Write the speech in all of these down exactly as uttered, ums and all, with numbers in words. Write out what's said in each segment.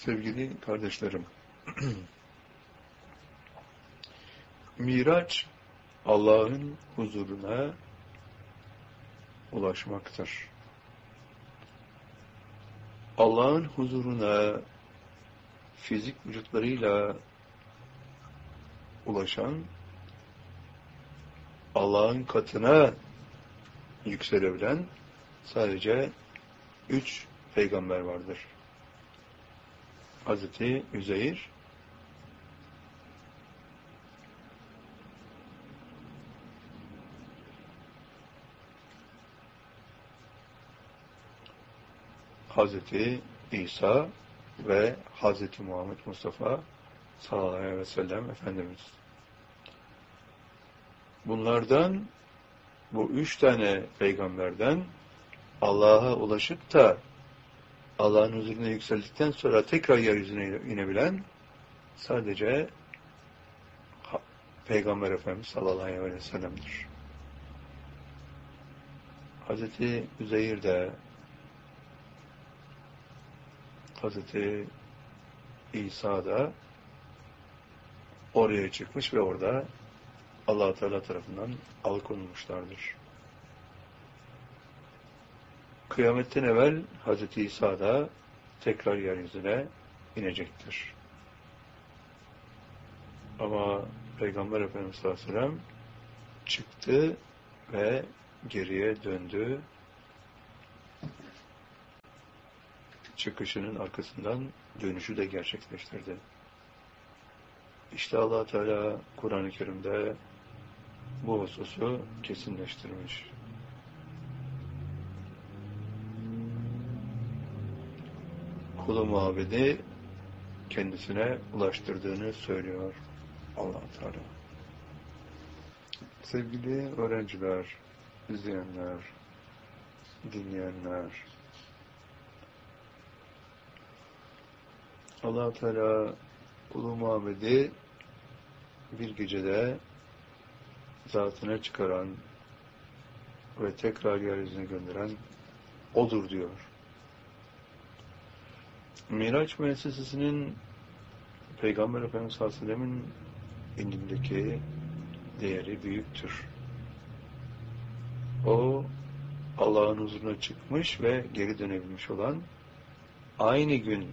Sevgili kardeşlerim, Miraç, Allah'ın huzuruna ulaşmaktır. Allah'ın huzuruna fizik vücutlarıyla ulaşan, Allah'ın katına yükselebilen sadece üç peygamber vardır. Hazreti Üzeyr, Hazreti İsa ve Hazreti Muhammed Mustafa sallallahu aleyhi ve sellem Efendimiz. Bunlardan, bu üç tane peygamberden Allah'a ulaşıp da Allah'ın huzuruna yükseldikten sonra tekrar yeryüzüne inebilen sadece Peygamber Efendimiz sallallahu aleyhi ve sellem'dir. Hazreti Üzeyr de Hazreti İsa da oraya çıkmış ve orada Allah-u Teala tarafından alıkonulmuşlardır. Kıyametten evvel Hazreti İsa da tekrar yeryüzüne inecektir. Ama Peygamber Efendimiz sallallahu aleyhi ve sellem çıktı ve geriye döndü. Çıkışının arkasından dönüşü de gerçekleştirdi. İşte Allah Teala Kur'an-ı Kerim'de bu hususu kesinleştirmiş. Kulu mabedi kendisine ulaştırdığını söylüyor Allah Teala. Sevgili öğrenciler, izleyenler, dinleyenler, Allah Teala Kulu mabedi bir gecede zatına çıkaran ve tekrar yeryüzüne gönderen O'dur diyor. Miraç müessesesinin Peygamber Efendimiz sallallahu aleyhi ve sellem'in indindeki değeri büyüktür. O, Allah'ın huzuruna çıkmış ve geri dönebilmiş olan, aynı gün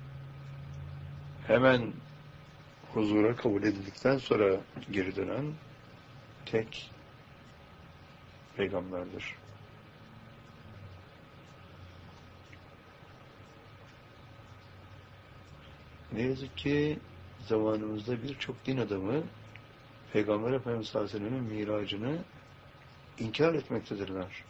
hemen huzura kabul edildikten sonra geri dönen tek peygamberdir. Ne yazık ki zamanımızda birçok din adamı Peygamber Efendimiz sallallahu aleyhi ve sellem'in miracını inkar etmektedirler.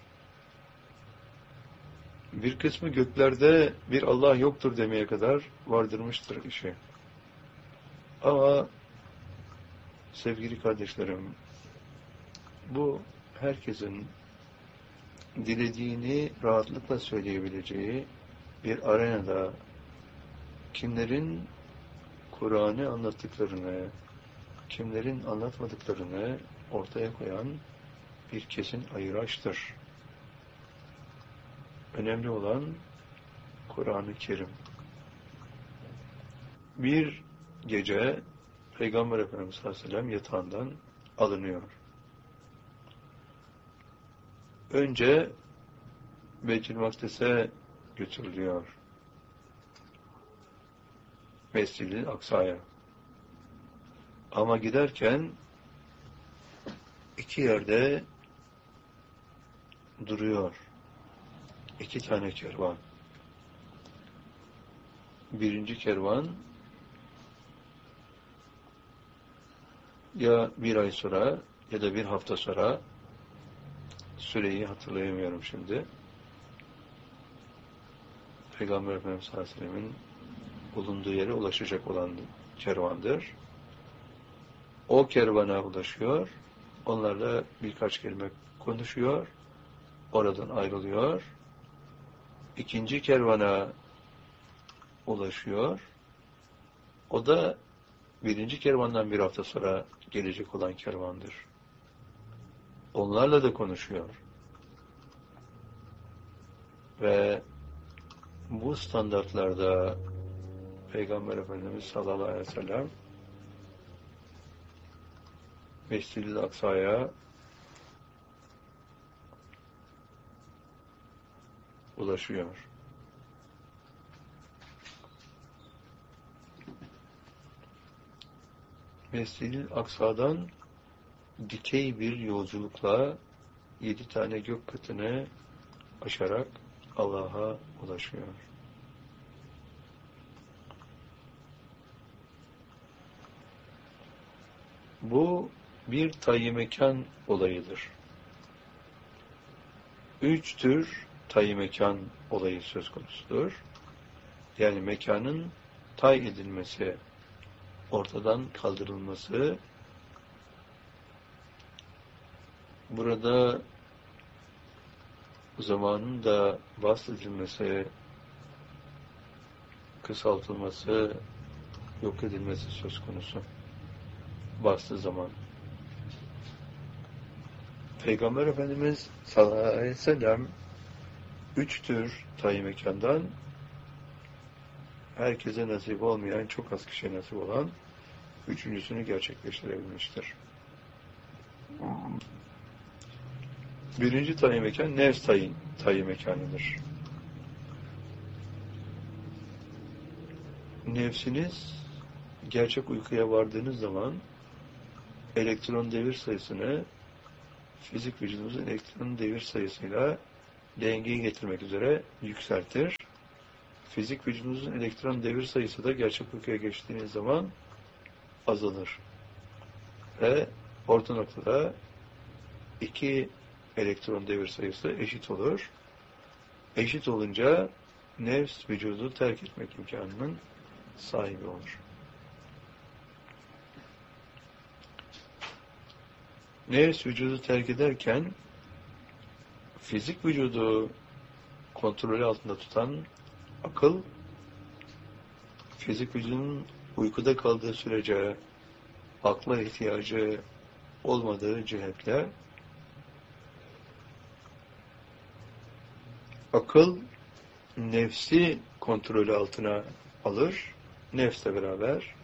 Bir kısmı göklerde bir Allah yoktur demeye kadar vardırmıştır işi. Ama sevgili kardeşlerim, bu herkesin dilediğini rahatlıkla söyleyebileceği bir arenada kimlerin Kur'an'ı anlattıklarını, kimlerin anlatmadıklarını ortaya koyan bir kesin ayıraçtır. Önemli olan Kur'an-ı Kerim. Bir gece Peygamber Efendimiz sallallahu aleyhi ve sellem yatağından alınıyor. Önce Beytül Makdis'e götürülüyor. Mescid-i Aksa'ya. Ama giderken iki yerde duruyor. İki tane kervan. Birinci kervan ya bir ay sonra ya da bir hafta sonra, süreyi hatırlayamıyorum şimdi, Peygamber Efendimiz sallallahu aleyhi ve sellem'in bulunduğu yere ulaşacak olan kervandır. O kervana ulaşıyor, onlarla birkaç kelime konuşuyor, oradan ayrılıyor, ikinci kervana ulaşıyor, o da birinci kervandan bir hafta sonra gelecek olan kervandır. Onlarla da konuşuyor. Ve bu standartlarda Peygamber Efendimiz sallallahu aleyhi ve sellem Mescid-i Aksa'ya ulaşıyor. Mescid-i Aksa'dan dikey bir yolculukla yedi tane gök katını aşarak Allah'a ulaşıyor. Bu bir tayyi mekan olayıdır. Üç tür tayyi mekan olayı söz konusudur. Yani mekanın tay edilmesi, ortadan kaldırılması, burada zamanın da bahsedilmesi, kısaltılması, yok edilmesi söz konusu. Bastığı zaman. Peygamber Efendimiz sallallahu aleyhi ve sellem üç tür tayyi mekandan herkese nasip olmayan, çok az kişiye nasip olan üçüncüsünü gerçekleştirebilmiştir. Birinci tayyi mekan nefs tayyi, tayyi mekanıdır. Nefsiniz gerçek uykuya vardığınız zaman elektron devir sayısını fizik vücudumuzun elektron devir sayısıyla dengeyi getirmek üzere yükseltir. Fizik vücudumuzun elektron devir sayısı da gerçek uykuya geçtiğiniz zaman azalır. Ve orta noktada iki elektron devir sayısı eşit olur. Eşit olunca nefs vücudu terk etmek imkanının sahibi olur. Nefs vücudu terk ederken fizik vücudu kontrolü altında tutan akıl, fizik vücudun uykuda kaldığı sürece akla ihtiyacı olmadığı cihetle akıl nefsi kontrolü altına alır. Nefsle beraber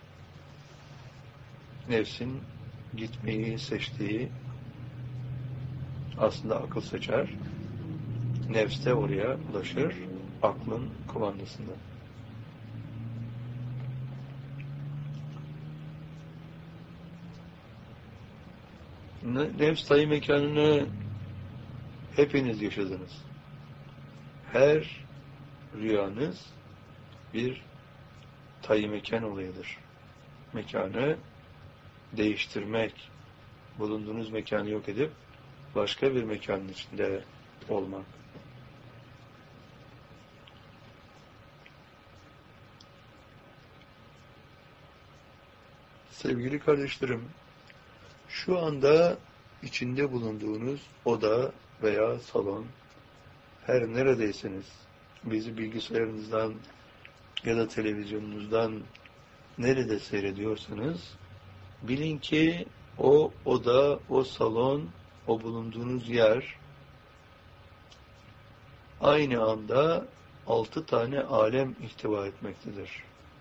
nefsin gitmeyi seçtiği aslında akıl seçer. Nefs de oraya ulaşır. Aklın kumandasında. Nefs tayyi mekanını hepiniz yaşadınız. Her rüyanız bir tayyi mekan olayıdır. Mekanı değiştirmek, bulunduğunuz mekanı yok edip başka bir mekanın içinde olmak. Sevgili kardeşlerim, şu anda içinde bulunduğunuz oda veya salon, her neredeyseniz, bizi bilgisayarınızdan ya da televizyonunuzdan nerede seyrediyorsanız, bilin ki o oda, o salon, o bulunduğunuz yer aynı anda altı tane alem ihtiva etmektedir.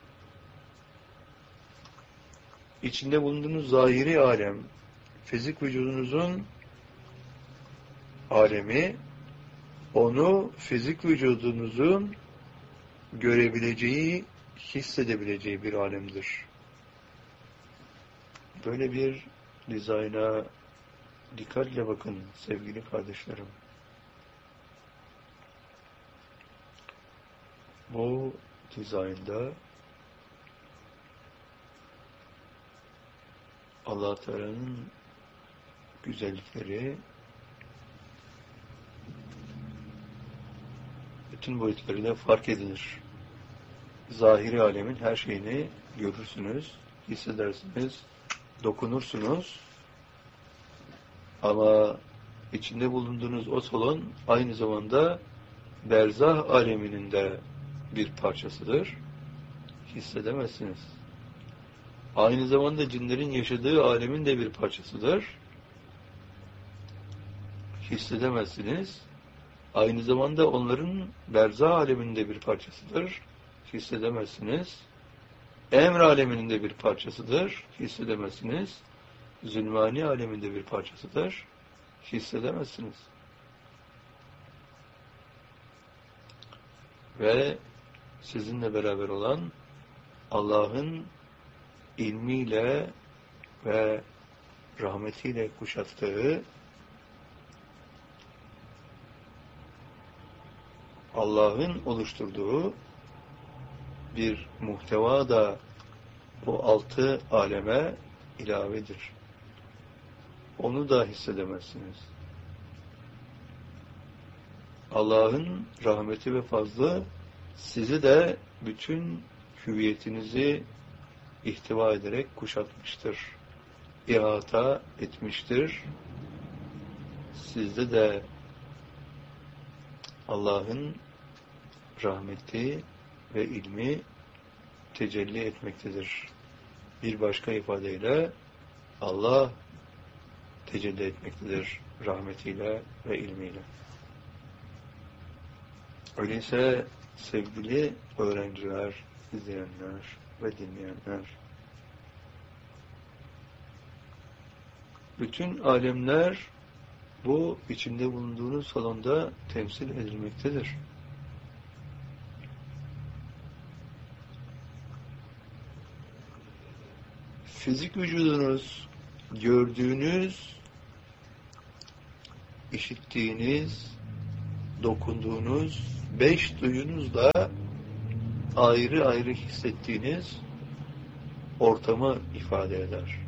İçinde bulunduğunuz zahiri alem, fizik vücudunuzun alemi, onu fizik vücudunuzun görebileceği, hissedebileceği bir alemdir. Böyle bir dizayna dikkatle bakın sevgili kardeşlerim. Bu dizaynda Allah Teala'nın güzellikleri bütün boyutlarıyla fark edilir. Zahiri alemin her şeyini görürsünüz, hissedersiniz, dokunursunuz. Ama içinde bulunduğunuz o salon aynı zamanda berzah aleminin de bir parçasıdır. Hissedemezsiniz. Aynı zamanda cinlerin yaşadığı alemin de bir parçasıdır. Hissedemezsiniz. Aynı zamanda onların berzah aleminin de bir parçasıdır. Hissedemezsiniz. emr aleminin de bir parçasıdır, hissedemezsiniz. Zulmani aleminde bir parçasıdır, hissedemezsiniz. Ve sizinle beraber olan Allah'ın ilmiyle ve rahmetiyle kuşattığı, Allah'ın oluşturduğu bir muhteva da bu altı aleme ilavedir. Onu da hissedemezsiniz. Allah'ın rahmeti ve fazlı sizi de bütün hüviyetinizi ihtiva ederek kuşatmıştır. İhata etmiştir. Sizde de Allah'ın rahmeti ve ilmi tecelli etmektedir. Bir başka ifadeyle Allah tecelli etmektedir rahmetiyle ve ilmiyle. Öyleyse sevgili öğrenciler, izleyenler ve dinleyenler, bütün alemler bu içinde bulunduğunuz salonda temsil edilmektedir. Fizik vücudunuz, gördüğünüz, işittiğiniz, dokunduğunuz, beş duyunuzla ayrı ayrı hissettiğiniz ortamı ifade eder.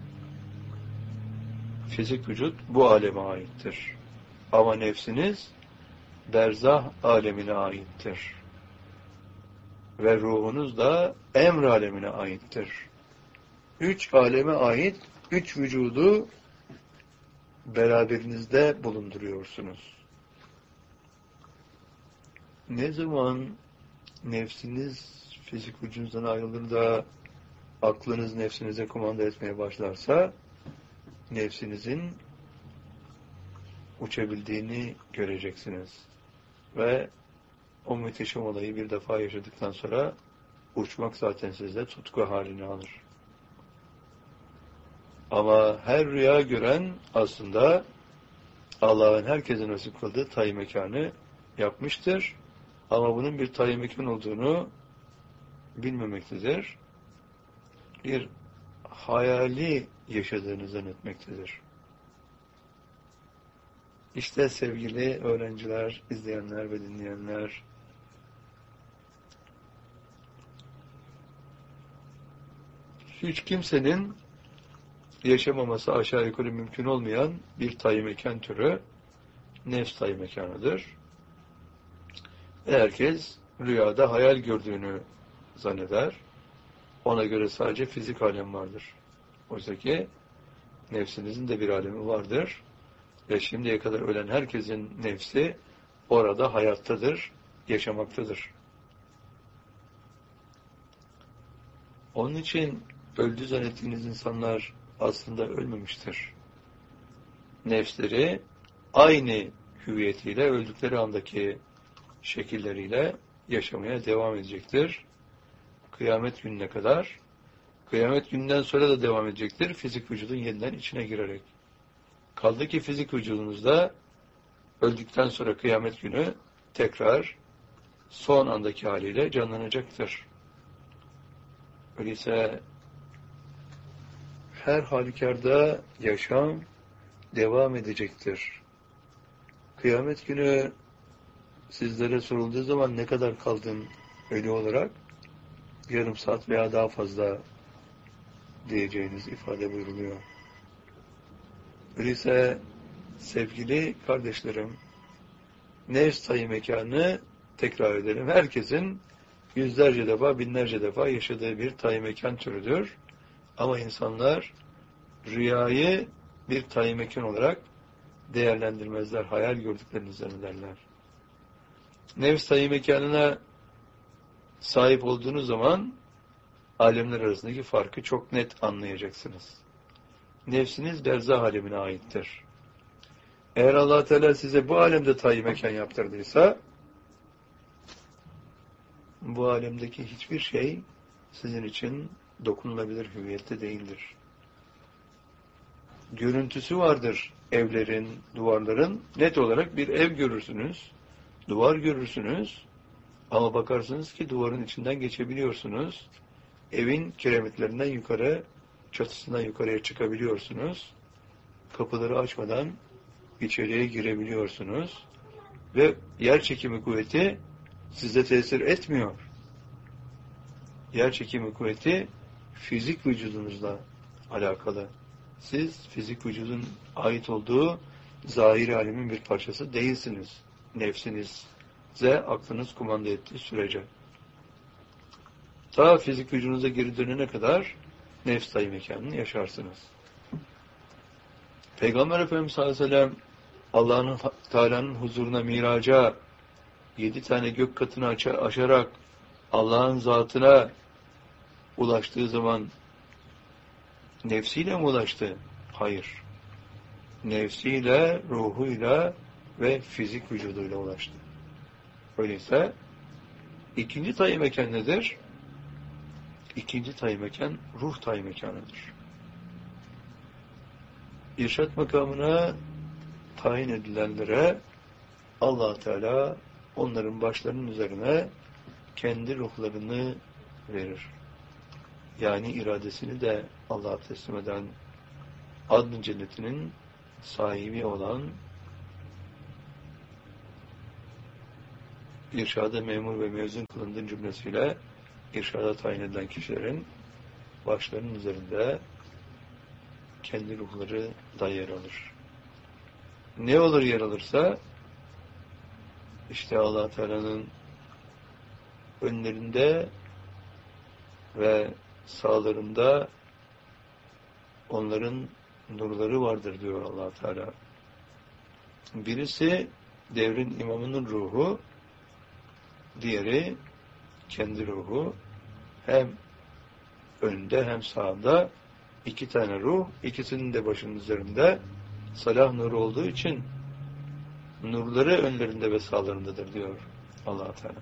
Fizik vücut bu aleme aittir. Ama nefsiniz berzah alemine aittir. Ve ruhunuz da emr alemine aittir. Üç aleme ait, üç vücudu beraberinizde bulunduruyorsunuz. Ne zaman nefsiniz fizik vücudunuzdan ayrılır da aklınız nefsinize kumanda etmeye başlarsa nefsinizin uçabildiğini göreceksiniz. Ve o müthişim olayı bir defa yaşadıktan sonra uçmak zaten sizde tutku halini alır. Ama her rüya gören aslında Allah'ın herkese nasip kıldığı tay mekanı yapmıştır. Ama bunun bir tay mekan olduğunu bilmemektedir. Bir hayali yaşadığını zannetmektedir. İşte sevgili öğrenciler, izleyenler ve dinleyenler, hiç kimsenin yaşamaması aşağı yukarı mümkün olmayan bir tay mekan türü nefs tay mekanıdır. Herkes rüyada hayal gördüğünü zanneder. Ona göre sadece fizik alem vardır. Oysa ki nefsinizin de bir alemi vardır. Ve şimdiye kadar ölen herkesin nefsi orada hayattadır, yaşamaktadır. Onun için öldü zannettiğiniz insanlar aslında ölmemiştir. Nefsleri aynı hüviyetiyle öldükleri andaki şekilleriyle yaşamaya devam edecektir. Kıyamet gününe kadar, kıyamet gününden sonra da devam edecektir. Fizik vücudun yeniden içine girerek. Kaldı ki fizik vücudunuzda öldükten sonra kıyamet günü tekrar son andaki haliyle canlanacaktır. Öyleyse her halükarda yaşam devam edecektir. Kıyamet günü sizlere sorulduğu zaman ne kadar kaldın ölü olarak? Yarım saat veya daha fazla diyeceğiniz ifade buyuruluyor. Öyleyse sevgili kardeşlerim, nefs tayı mekanı tekrar edelim. Herkesin yüzlerce defa, binlerce defa yaşadığı bir tay mekan türüdür. Ama insanlar rüyayı bir tay mekan olarak değerlendirmezler. Hayal gördüklerini zannederler. Nefs tay mekanına sahip olduğunuz zaman alemler arasındaki farkı çok net anlayacaksınız. Nefsiniz berzah alemine aittir. Eğer Allah Teala size bu alemde tay mekan yaptırdıysa bu alemdeki hiçbir şey sizin için dokunulabilir hüviyette değildir. Görüntüsü vardır evlerin, duvarların. Net olarak bir ev görürsünüz, duvar görürsünüz ama bakarsınız ki duvarın içinden geçebiliyorsunuz. Evin kiremitlerinden yukarı, çatısından yukarıya çıkabiliyorsunuz. Kapıları açmadan içeriye girebiliyorsunuz. Ve yer çekimi kuvveti size tesir etmiyor. Yer çekimi kuvveti fizik vücudunuzla alakalı. Siz fizik vücudun ait olduğu zahiri alemin bir parçası değilsiniz. Nefsinize aklınız kumanda ettiği sürece. Ta fizik vücudunuza geri dönene kadar nefs sayı mekanını yaşarsınız. Peygamber Efendimiz sallallahu aleyhi ve sellem Allah'ın Teala'nın huzuruna miraca yedi tane gök katını aşarak Allah'ın zatına ulaştığı zaman nefsiyle mi ulaştı? Hayır. Nefsiyle, ruhuyla ve fizik vücuduyla ulaştı. Öyleyse ikinci tay mekan nedir? İkinci tay mekan ruh tay mekanıdır. İrşad makamına tayin edilenlere Allah Teala onların başlarının üzerine kendi ruhlarını verir. Yani iradesini de Allah'a teslim eden adn-ı cennetinin sahibi olan irşada memur ve mezun kılındığı cümlesiyle irşada tayin edilen kişilerin başlarının üzerinde kendi ruhları da yer alır. Ne olur yer alırsa işte Allah Teala'nın önlerinde ve sağlarında onların nurları vardır diyor Allah Teala. Birisi devrin imamının ruhu, diğeri kendi ruhu. Hem önünde hem sağında iki tane ruh, ikisinin de başının üzerinde salah nuru olduğu için nurları önlerinde ve sağlarındadır diyor Allah Teala.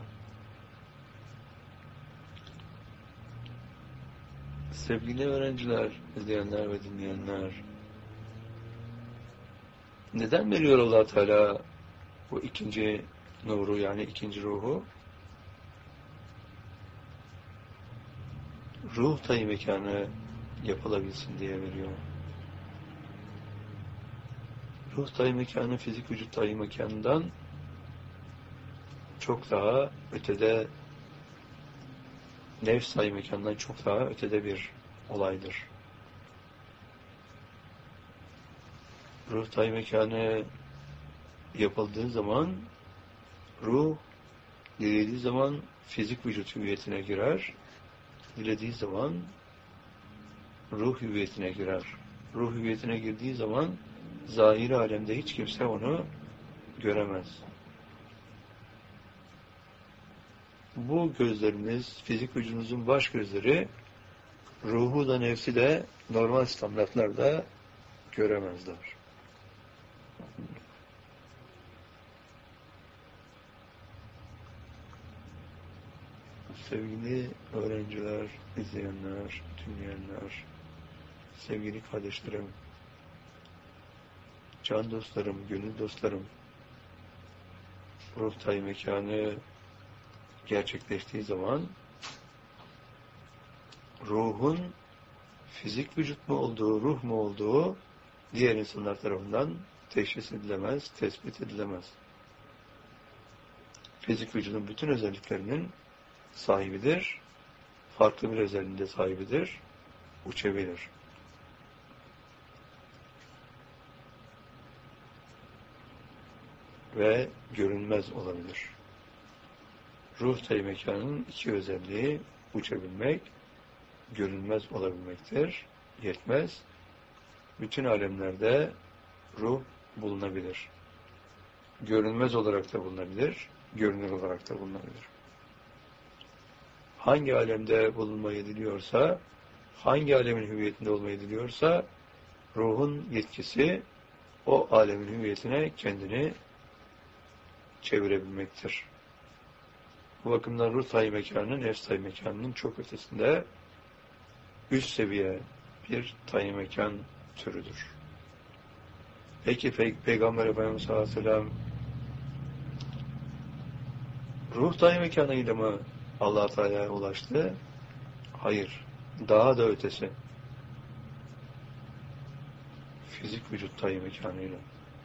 Sevgili öğrenciler, izleyenler ve dinleyenler, neden veriyor Allah Teala bu ikinci nuru, yani ikinci ruhu? Ruh tayı mekanı yapılabilsin diye veriyor. Ruh tayı mekanı fizik vücut tayı mekanından çok daha ötede, nefs tayı mekanından çok daha ötede bir olaydır. Ruh tayı mekanı yapıldığı zaman ruh dilediği zaman fizik vücut hüviyetine girer, dilediği zaman ruh hüviyetine girer. Ruh hüviyetine girdiği zaman zahiri alemde hiç kimse onu göremez. Bu gözleriniz, fizik vücudunuzun baş gözleri, ruhu da nefsi de normal standartlarda göremezler. Sevgili öğrenciler, izleyenler, dinleyenler, sevgili kardeşlerim, can dostlarım, gönül dostlarım, ruh tayı mekanı gerçekleştiği zaman ruhun fizik vücut mu olduğu, ruh mu olduğu diğer insanlar tarafından teşhis edilemez, tespit edilemez. Fizik vücudun bütün özelliklerinin sahibidir, farklı bir özelliğinde sahibidir, uçabilir. Ve görünmez olabilir. Ruh tayı mekanının iki özelliği uçabilmek, görünmez olabilmektir. Yetmez. Bütün alemlerde ruh bulunabilir. Görünmez olarak da bulunabilir, görünür olarak da bulunabilir. Hangi alemde bulunmayı diliyorsa, hangi alemin hüviyetinde olmayı diliyorsa, ruhun yetkisi o alemin hüviyetine kendini çevirebilmektir. Bu bakımdan ruh tayi mekanı, nefs tayi mekanının çok ötesinde üst seviye bir tayi mekan türüdür. Peki Pey Peygamber Efendimiz sallallahu aleyhi ve sellem ruh tayi mekanıyla mı Allah Teala'ya ulaştı? Hayır. Daha da ötesi. Fizik vücut tayi mekanıyla.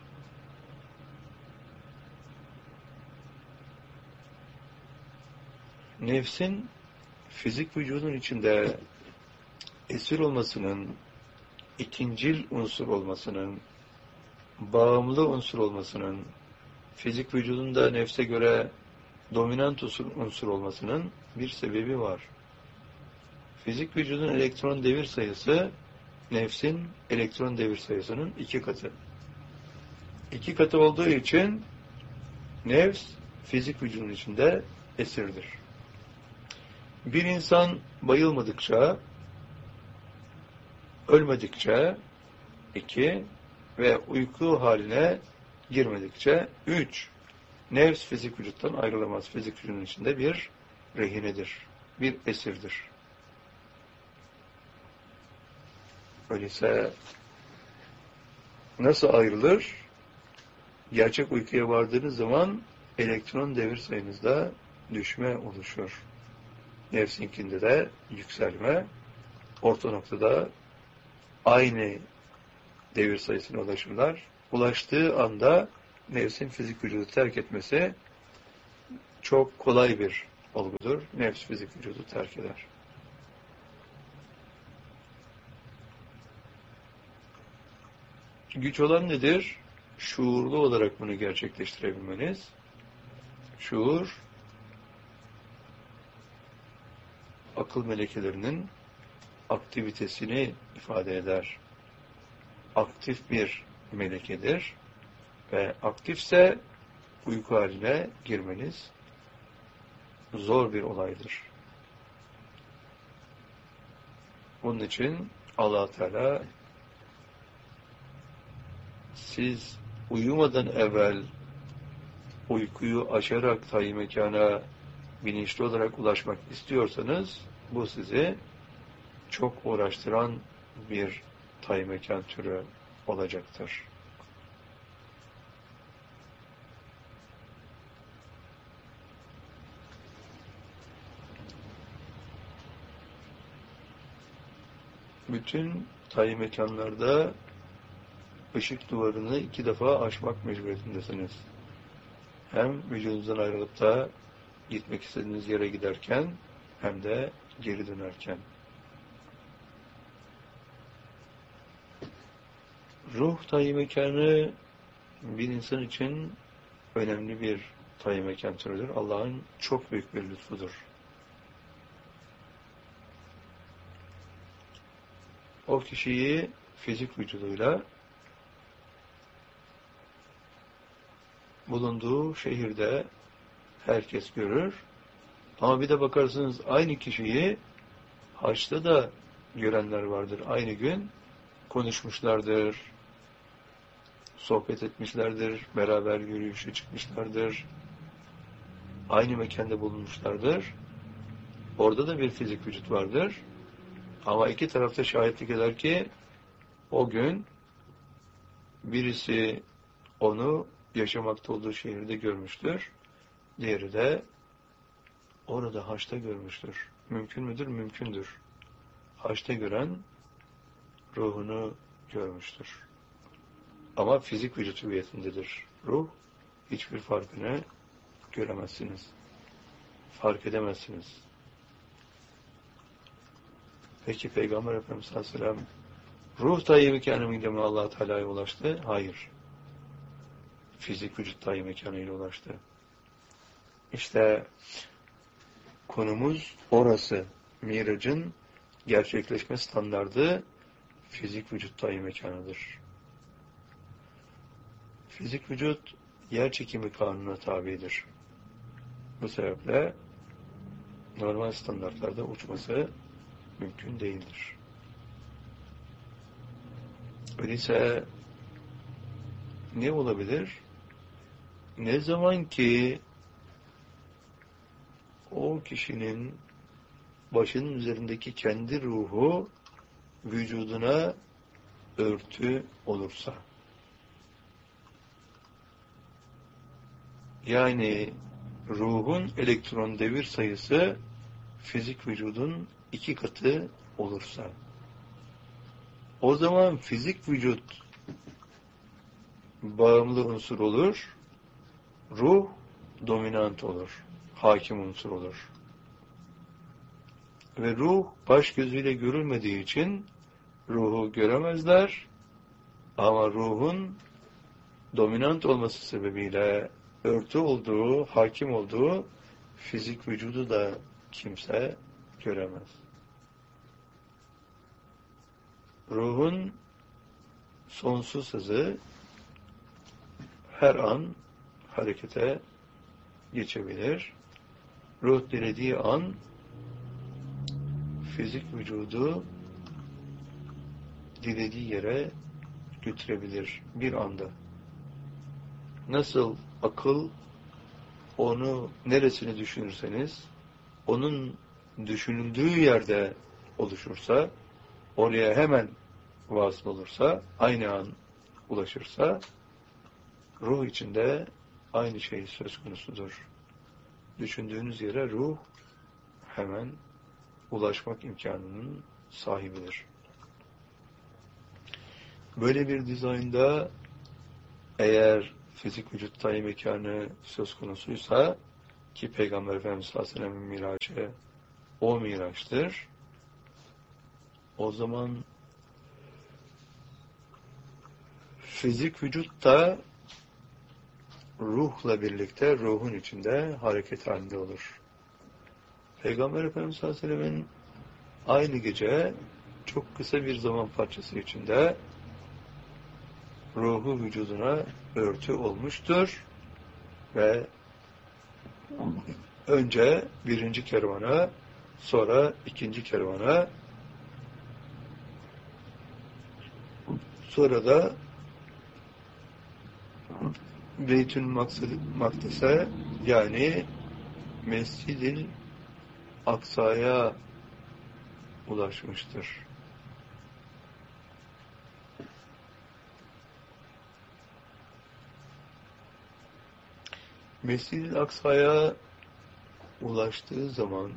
Nefsin fizik vücudun içinde esir olmasının, ikincil unsur olmasının, bağımlı unsur olmasının, fizik vücudunda nefse göre dominant unsur, unsur olmasının bir sebebi var. Fizik vücudun elektron devir sayısı, nefsin elektron devir sayısının iki katı. İki katı olduğu için nefs fizik vücudun içinde esirdir. Bir insan bayılmadıkça, ölmedikçe, iki ve uyku haline girmedikçe, üç, nefs fizik vücuttan ayrılamaz. Fizik vücudun içinde bir rehinedir, bir esirdir. Öyleyse nasıl ayrılır? Gerçek uykuya vardığınız zaman elektron devir sayınızda düşme oluşur. Nefsinkinde de yükselme, orta noktada aynı devir sayısına ulaşırlar. Ulaştığı anda nefsin fizik vücudu terk etmesi çok kolay bir olgudur. Nefs fizik vücudu terk eder. Güç olan nedir? Şuurlu olarak bunu gerçekleştirebilmeniz. Şuur, akıl melekelerinin aktivitesini ifade eder. Aktif bir melekedir ve aktifse uyku haline girmeniz zor bir olaydır. Bunun için Allah Teala siz uyumadan evvel uykuyu aşarak tayi mekana bilinçli olarak ulaşmak istiyorsanız bu sizi çok uğraştıran bir tayi mekan türü olacaktır. Bütün tayi mekanlarda ışık duvarını iki defa aşmak mecburiyetindesiniz. Hem vücudunuzdan ayrılıp da gitmek istediğiniz yere giderken hem de geri dönerken. Ruh tayi mekanı bir insan için önemli bir tayi mekan türüdür. Allah'ın çok büyük bir lütfudur. O kişiyi fizik vücuduyla bulunduğu şehirde herkes görür. Ama bir de bakarsınız aynı kişiyi haçta da görenler vardır. Aynı gün konuşmuşlardır, sohbet etmişlerdir, beraber yürüyüşe çıkmışlardır, aynı mekanda bulunmuşlardır. Orada da bir fizik vücut vardır. Ama iki tarafta şahitlik eder ki o gün birisi onu yaşamakta olduğu şehirde görmüştür. Diğeri de orada haçta görmüştür. Mümkün müdür? Mümkündür. Haçta gören ruhunu görmüştür. Ama fizik vücut hüviyetindedir. Ruh hiçbir farkını göremezsiniz. Fark edemezsiniz. Peki Peygamber Efendimiz sallallahu aleyhi ve sellem ruh tayi mekanıyla mı Allah Teala'ya ulaştı? Hayır. Fizik vücut tayi mekanıyla ulaştı. İşte konumuz orası. Miracın gerçekleşme standardı fizik vücut tayi mekanıdır. Fizik vücut yer çekimi kanununa tabidir. Bu sebeple normal standartlarda uçması mümkün değildir. Öyleyse ne olabilir? Ne zaman ki o kişinin başının üzerindeki kendi ruhu vücuduna örtü olursa, yani ruhun elektron devir sayısı fizik vücudun iki katı olursa, o zaman fizik vücut bağımlı unsur olur, ruh dominant olur, hakim unsur olur. Ve ruh baş gözüyle görülmediği için ruhu göremezler, ama ruhun dominant olması sebebiyle örtü olduğu, hakim olduğu fizik vücudu da kimse göremez. Ruhun sonsuz hızı her an harekete geçebilir. Ruh dilediği an fizik vücudu dilediği yere götürebilir bir anda. Nasıl akıl onu neresini düşünürseniz onun düşünüldüğü yerde oluşursa, oraya hemen vasıl olursa, aynı an ulaşırsa, ruh içinde aynı şey söz konusudur. Düşündüğünüz yere ruh hemen ulaşmak imkanının sahibidir. Böyle bir dizaynda eğer fizik vücut tayin mekanı söz konusuysa, ki Peygamber Efendimiz sallallahu aleyhi ve sellem'in miracı o miraçtır, o zaman fizik vücut da ruhla birlikte ruhun içinde hareket halinde olur. Peygamber Efendimiz sallallahu aleyhi ve sellem'in aynı gece çok kısa bir zaman parçası içinde ruhu vücuduna örtü olmuştur ve önce birinci kervana, sonra ikinci kervana, sonra da Beytül Makdis'e, yani Mescid-i Aksa'ya ulaşmıştır. Mescid-i Aksa'ya ulaştığı zaman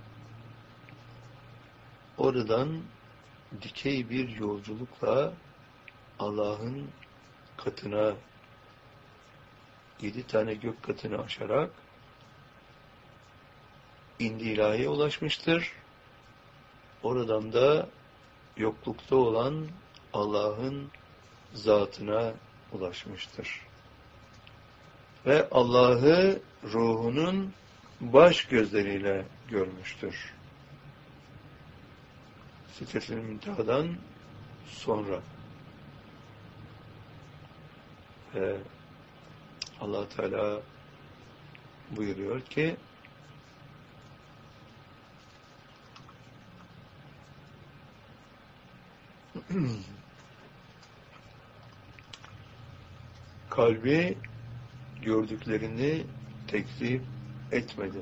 oradan dikey bir yolculukla Allah'ın katına, yedi tane gök katını aşarak indi ilahiye ulaşmıştır. Oradan da yoklukta olan Allah'ın zatına ulaşmıştır. Ve Allah'ı ruhunun baş gözleriyle görmüştür. Sidret-i Münteha'dan sonra. Ve Allah Teala buyuruyor ki kalbi gördüklerini tekzip etmedi.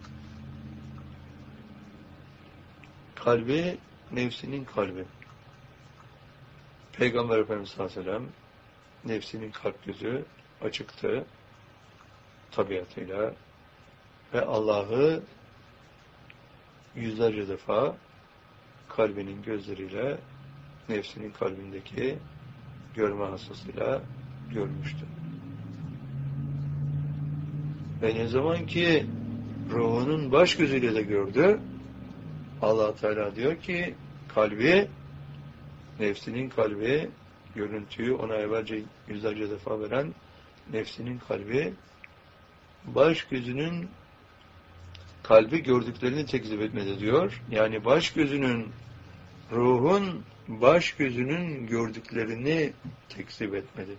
Kalbi nefsinin kalbi. Peygamber Efendimiz sallallahu aleyhi ve sellem nefsinin kalp gözü açıktı tabiatıyla ve Allah'ı yüzlerce defa kalbinin gözleriyle nefsinin kalbindeki görme hastasıyla görmüştü. Ve ne zaman ki ruhunun baş gözüyle de gördü, Allah Teala diyor ki kalbi, nefsinin kalbi, görüntüyü ona evvelce yüzlerce defa veren nefsinin kalbi, baş gözünün kalbi gördüklerini tekzip etmedi diyor. Yani baş gözünün, ruhun baş gözünün gördüklerini tekzip etmedi.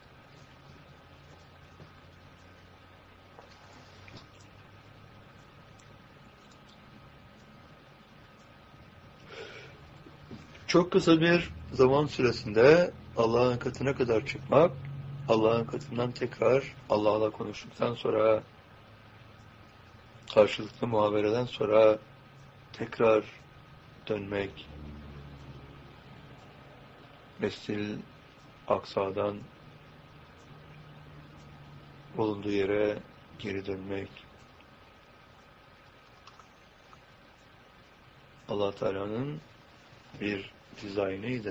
Çok kısa bir zaman süresinde Allah'ın katına kadar çıkmak, Allah'ın katından tekrar Allah'la konuştuktan sonra karşılıklı muhabereden sonra tekrar dönmek, Mescid-i Aksa'dan bulunduğu yere geri dönmek, Allah Teala'nın bir dizaynıydı.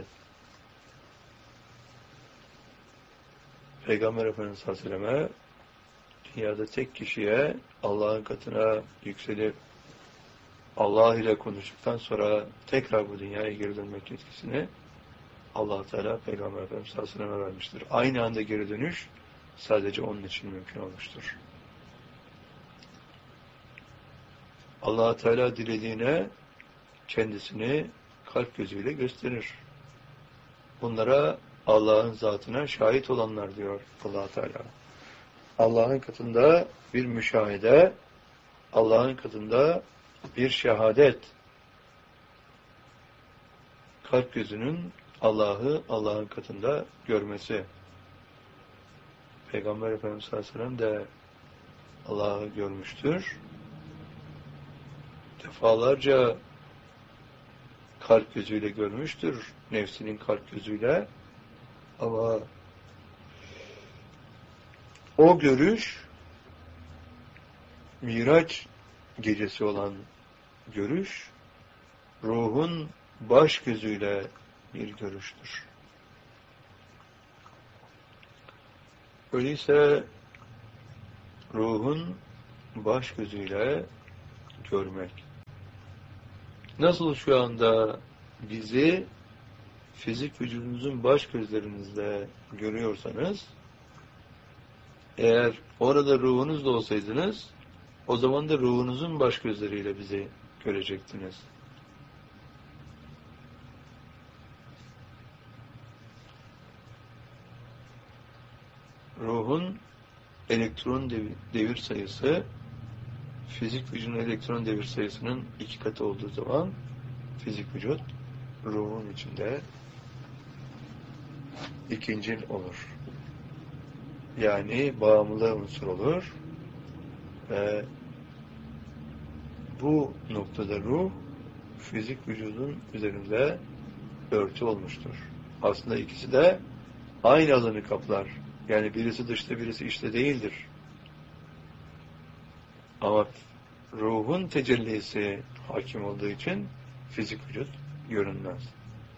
Peygamber Efendimiz Aleyhisselam'a dünyada tek kişiye Allah'ın katına yükselip Allah ile konuştuktan sonra tekrar bu dünyaya geri dönmek yetkisini Allah Teala Peygamber Efendimiz Aleyhisselam'a vermiştir. Aynı anda geri dönüş sadece onun için mümkün olmuştur. Allah Teala dilediğine kendisini kalp gözüyle gösterir. Bunlara Allah'ın zatına şahit olanlar diyor Allah Teala. Allah'ın katında bir müşahede, Allah'ın katında bir şehadet. Kalp gözünün Allah'ı Allah'ın katında görmesi. Peygamber Efendimiz Aleyhisselam de Allah'ı görmüştür. Defalarca kalp gözüyle görmüştür. Nefsinin kalp gözüyle. Ama o görüş Miraç gecesi olan görüş ruhun baş gözüyle bir görüştür. Öyleyse ruhun baş gözüyle görmek. Nasıl şu anda bizi fizik vücudunuzun baş gözlerinizle görüyorsanız, eğer orada ruhunuzla olsaydınız, o zaman da ruhunuzun baş gözleriyle bizi görecektiniz. Ruhun elektron devir sayısı, fizik vücudun elektron devir sayısının iki katı olduğu zaman, fizik vücut, ruhun içinde ikincil olur. Yani bağımlı unsur olur. Ve bu noktada ruh, fizik vücudun üzerinde örtü olmuştur. Aslında ikisi de aynı alanı kaplar. Yani birisi dışta, birisi içte değildir. Ama ruhun tecellisi hakim olduğu için fizik vücut görünmez.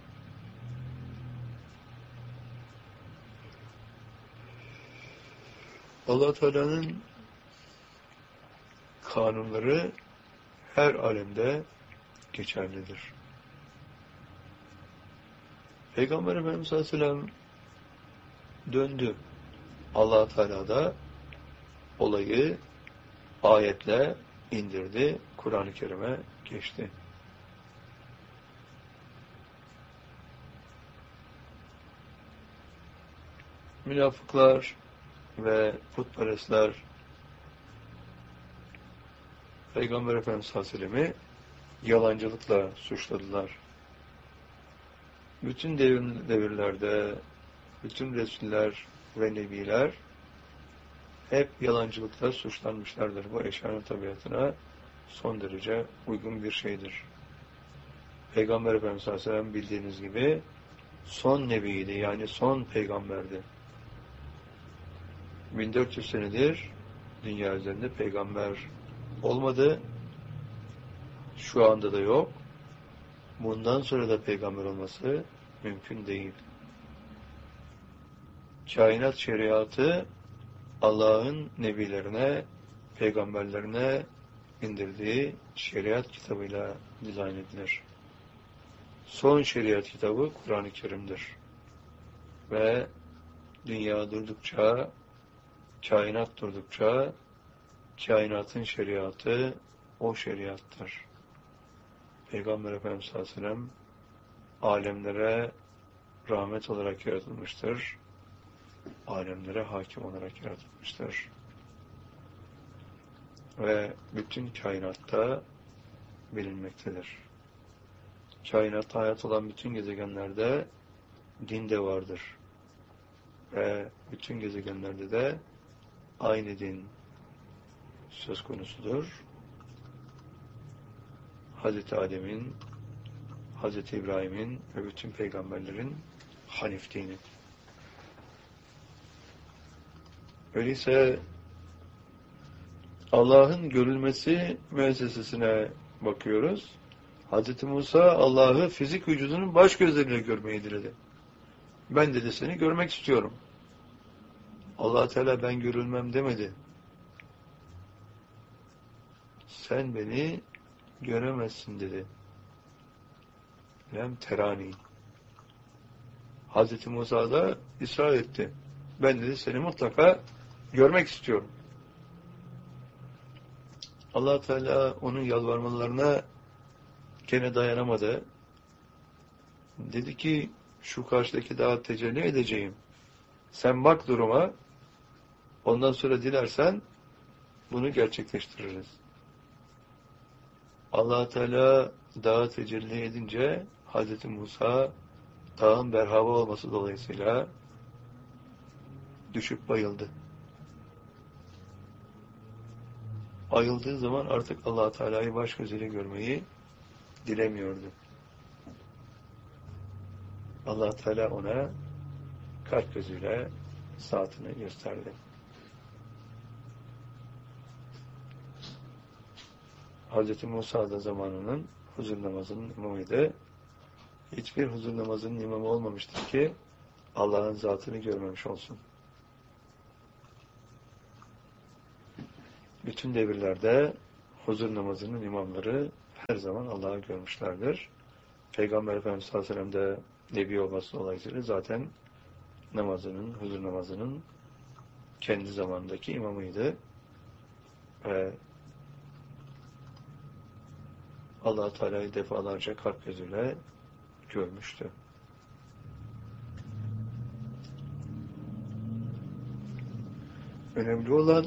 Allah Teala'nın kanunları her alemde geçerlidir. Peygamber Efendimiz Aleyhisselam döndü. Allah Teala da olayı ayetle indirdi, Kur'an-ı Kerim'e geçti. Münafıklar ve putperestler Peygamber Efendimiz Aleyhisselam'ı yalancılıkla suçladılar. Bütün devir, devirlerde bütün Resuller ve Nebiler hep yalancılıkla suçlanmışlardır. Bu eşyanın tabiatına son derece uygun bir şeydir. Peygamber Efendimiz Aleyhisselam bildiğiniz gibi son Nebiydi, yani son peygamberdi. bin dört yüz senedir dünya üzerinde peygamber olmadı. Şu anda da yok. Bundan sonra da peygamber olması mümkün değil. Kainat şeriatı Allah'ın nebilerine, peygamberlerine indirdiği şeriat kitabıyla dizayn edilir. Son şeriat kitabı Kur'an-ı Kerim'dir. Ve dünya durdukça, kainat durdukça, kainatın şeriatı o şeriattır. Peygamber Efendimiz Aleyhisselam alemlere rahmet olarak yaratılmıştır. Alemlere hakim olarak yaratılmıştır. Ve bütün kainatta bilinmektedir. Kainatta hayat olan bütün gezegenlerde din de vardır. Ve bütün gezegenlerde de aynı din söz konusudur. Hazreti Adem'in, Hazreti İbrahim'in ve bütün peygamberlerin Hanif dini. Öyleyse Allah'ın görülmesi müessesesine bakıyoruz. Hazreti Musa Allah'ı fizik vücudunun baş gözleriyle görmeyi diledi. Ben dedi seni görmek istiyorum. Allah Teala ben görülmem demedi. Sen beni göremezsin dedi. Lem terani. Hazreti Musa da ısrar etti. Ben dedi seni mutlaka görmek istiyorum. Allah Teala onun yalvarmalarına gene dayanamadı. Dedi ki şu karşıdaki dağa tecelli edeceğim. Sen bak duruma. Ondan sonra dilersen bunu gerçekleştiririz. Allah Teala dağa tecelli edince Hazreti Musa dağın berhava olması dolayısıyla düşüp bayıldı. Ayıldığı zaman artık Allah Teala'yı baş gözüyle görmeyi dilemiyordu. Allah Teala ona kalp gözüyle saatini gösterdi. Hazreti Musa da zamanının huzur namazının imamıydı. Hiçbir huzur namazının imamı olmamıştır ki Allah'ın zatını görmemiş olsun. Bütün devirlerde huzur namazının imamları her zaman Allah'ı görmüşlerdir. Peygamber Efendimiz sallallahu aleyhi ve sellem de Nebi olması dolayısıyla zaten namazının, huzur namazının kendi zamandaki imamıydı. Ve Allah Teala'yı defalarca kalp gözüyle görmüştü. Önemli olan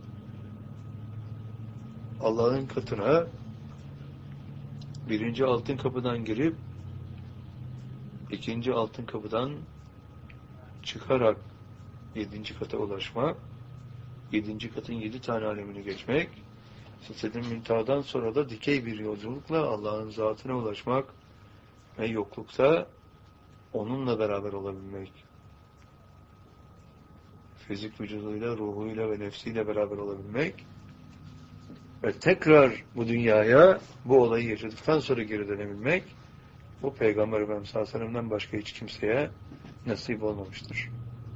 Allah'ın katına birinci altın kapıdan girip ikinci altın kapıdan çıkarak yedinci kata ulaşmak, yedinci katın yedi tane alemini geçmek, Sidret-i Münteha'dan sonra da dikey bir yolculukla Allah'ın zatına ulaşmak ve yoklukta onunla beraber olabilmek. Fizik vücuduyla, ruhuyla ve nefsiyle beraber olabilmek ve tekrar bu dünyaya bu olayı yaşadıktan sonra geri dönebilmek, bu Peygamber Efendimiz sallallahu aleyhi ve sellem'den başka hiç kimseye nasip olmamıştır.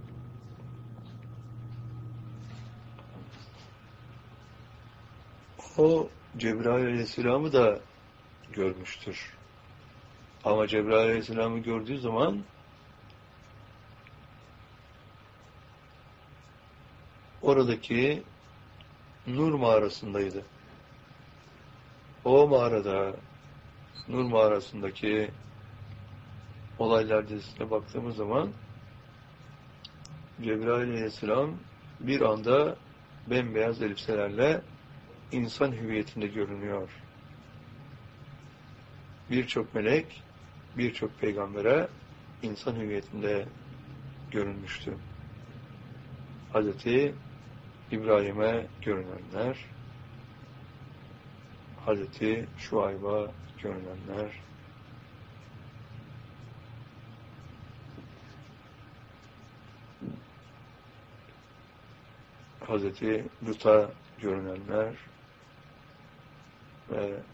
O Cebrail aleyhisselamı da görmüştür. Ama Cebrail aleyhisselamı gördüğü zaman oradaki Nur mağarasındaydı. O mağarada, Nur mağarasındaki olaylar dizisine baktığımız zaman Cebrail aleyhisselam bir anda bembeyaz elbiselerle insan hüviyetinde görünüyor. Birçok melek, birçok peygambere insan hüviyetinde görünmüştü. Hazreti İbrahim'e görünenler, Hazreti Şuayb'a görünenler, Hazreti Lut'a görünenler ve